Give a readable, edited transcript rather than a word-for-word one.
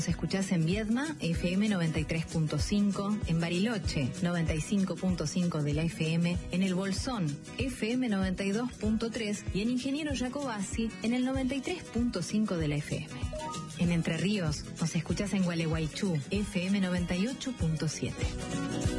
Nos escuchás en Viedma, FM 93.5, en Bariloche, 95.5 de la FM, en El Bolsón, FM 92.3 y en Ingeniero Jacobasi, en el 93.5 de la FM. En Entre Ríos, nos escuchás en Gualeguaychú, FM 98.7.